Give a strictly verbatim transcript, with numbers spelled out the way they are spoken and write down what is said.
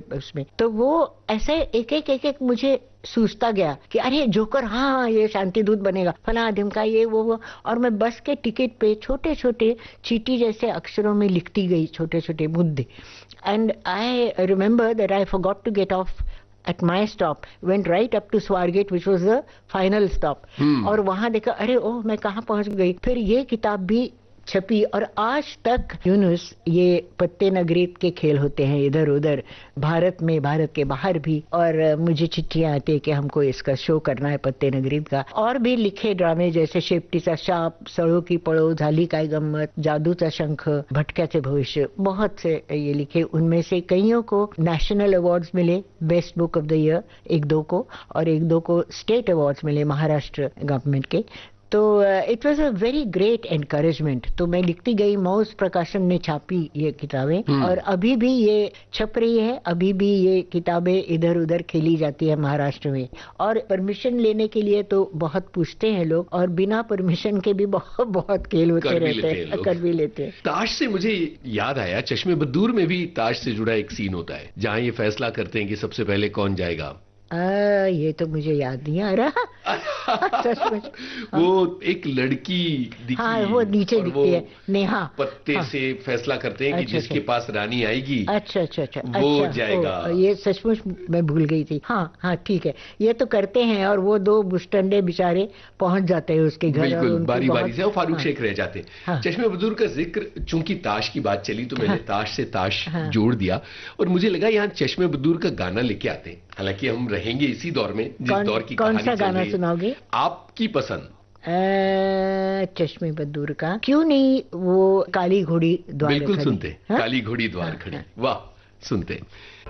उसमें। तो वो ऐसे एक एक एक एक मुझे सूझता गया कि अरे जोकर, हाँ हाँ ये शांति दूत बनेगा, फला ढिमका, ये वो वो और मैं बस के टिकट पे छोटे छोटे चींटी जैसे अक्षरों में लिखती गई छोटे छोटे मुद्दे। And I remember that I forgot to get of at my stop, went right up to Swargate, which was the final stop. हम्म। और वहां देखा, अरे ओह मैं कहाँ पहुंच गई। फिर ये किताब भी छपी और आज तक यूनुस ये पत्ते नगरीत के खेल होते हैं इधर उधर भारत में, भारत के बाहर भी, और मुझे चिट्ठियां आती है कि हमको इसका शो करना है पत्ते नगरीत का। और भी लिखे ड्रामे जैसे शेपटीचा शाप, सळो की पळो, झाली काय गम्मत, जादूचा शंख, भटक्याचे भविष्य, बहुत से ये लिखे। उनमें से कईयों को नेशनल अवार्ड्स मिले, best book of the year एक दो को, और एक दो को स्टेट अवार्ड्स मिले महाराष्ट्र गवर्नमेंट के। तो it was a very great encouragement. तो मैं लिखती गई, मौज प्रकाशन ने छापी ये किताबें और अभी भी ये छप रही है, अभी भी ये किताबें इधर उधर खेली जाती है महाराष्ट्र में। और परमिशन लेने के लिए तो बहुत पूछते हैं लोग, और बिना परमिशन के भी बहुत बहुत खेल होते रहते हैं, कर भी लेते हैं। ताश से मुझे याद आया, चश्मे बद्दूर में भी ताश से जुड़ा एक सीन होता है जहाँ ये फैसला करते हैं कि सबसे पहले कौन जाएगा। आ, ये तो मुझे याद नहीं आ रहा। सच में वो एक लड़की दिखी, हाँ वो नीचे दिखती है, नेहा, पत्ते हाँ, से फैसला करते हैं कि अच्छा, जिसके पास रानी आएगी अच्छा अच्छा अच्छा वो अच्छा, जाएगा। ओ, ये सचमुच मैं भूल गई थी। हाँ हाँ ठीक है, ये तो करते हैं और वो दो बुस्टंडे बेचारे पहुंच जाते हैं उसके घर। बिल्कुल बारी बारी से, और फारूक शेख रह जाते हैं। हाँ, चश्मे बद्दूर का जिक्र, चूंकि ताश की बात चली तो मैंने हाँ, ताश से ताश हाँ, जोड़ दिया, और मुझे लगा यहाँ चश्मे बद्दूर का गाना लेके आते हैं। हालांकि हम रहेंगे इसी दौर में जिस दौर की कौन कहानी सा गाना सुनाओगे? आपकी पसंद। चश्मे बद्दूर का क्यों नहीं, वो काली घोड़ी द्वार बिल्कुल खड़ी। सुनते, काली घोड़ी द्वार खड़ी, वाह सुनते।